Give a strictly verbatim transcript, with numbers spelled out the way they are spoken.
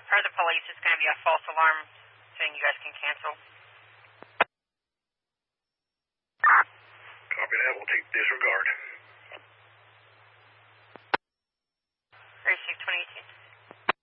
per the police, it's going to be a false alarm saying you guys can cancel.